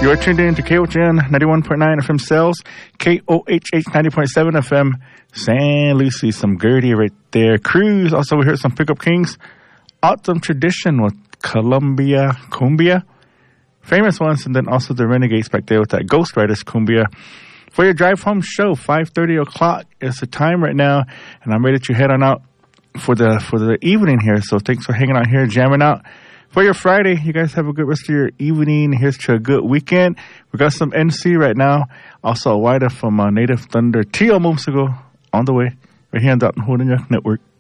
You're tuned in to KOHN 91.9 FM Sales, KOHH 90.7 FM San Lucie. Some Gertie right there. Cruise. Also, we heard some Pickup Kings. Autumn Tradition with Cumbia. Famous ones, and then also the Renegades back there with that Ghost Riders Cumbia. For your drive home show, 5:30 o'clock is the time right now, and I'm ready to head on out for the evening here. So thanks for hanging out here, jamming out. For your Friday, you guys have a good rest of your evening. Here's to a good weekend. We got some NC right now. Also a wider from Native Thunder, Tio Mumsigo on the way. Right here on Dalton Holding Network.